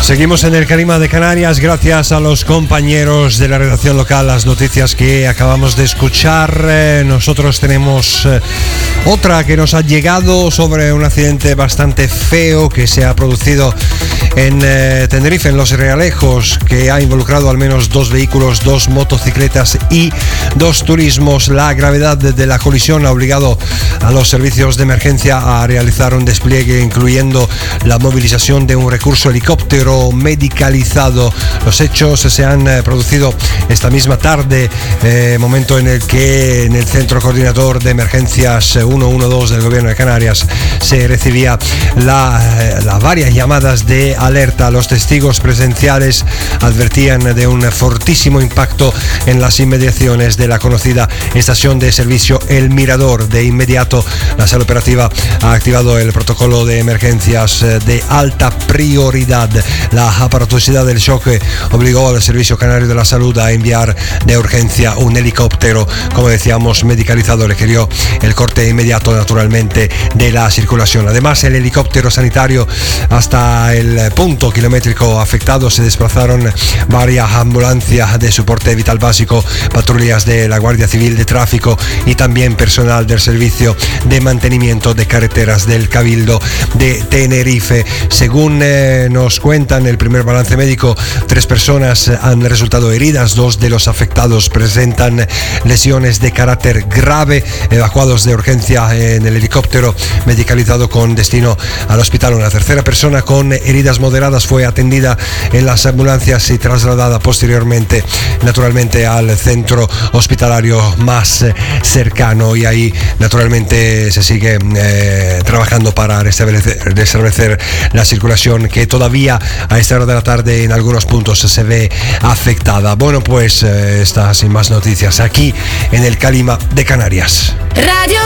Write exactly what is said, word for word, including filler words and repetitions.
Seguimos en el Calima de Canarias, gracias a los compañeros de la redacción local. Las noticias que acabamos de escuchar, eh, nosotros tenemos eh, otra que nos ha llegado sobre un accidente bastante feo que se ha producido en eh, Tenerife, en Los Realejos, que ha involucrado al menos dos vehículos, dos motocicletas y dos turismos. La gravedad de la colisión ha obligado a los servicios de emergencia a realizar un despliegue, incluyendo la movilización de un recurso helicóptero medicalizado. Los hechos se han eh, producido esta misma tarde, eh, momento en el que en el Centro Coordinador de Emergencias ciento doce del Gobierno de Canarias se recibía la, eh, las varias llamadas de alerta. Los testigos presenciales advertían de un fortísimo impacto en las inmediaciones de la conocida estación de servicio El Mirador. De inmediato, la sala operativa ha activado el protocolo de emergencias de alta prioridad. La aparatosidad del shock obligó al Servicio Canario de la Salud a enviar de urgencia un helicóptero, como decíamos, medicalizado. Requirió el corte inmediato, naturalmente, de la circulación. Además, el helicóptero sanitario, hasta el punto kilométrico afectado se desplazaron varias ambulancias de soporte vital básico, patrullas de la Guardia Civil de Tráfico y también personal del Servicio de Mantenimiento de Carreteras del Cabildo de Tenerife. Según eh, nos cuentan el primer balance médico, tres personas han resultado heridas, dos de los afectados presentan lesiones de carácter grave, evacuados de urgencia en el helicóptero medicalizado con destino al hospital. Una tercera persona con heridas moderadas fue atendida en las ambulancias y trasladada posteriormente, naturalmente, al centro hospitalario más cercano, y ahí naturalmente se sigue eh, trabajando para restablecer, restablecer la circulación, que todavía a esta hora de la tarde en algunos puntos se ve afectada. Bueno, pues eh, estas y más noticias aquí en el Calima de Canarias. Radio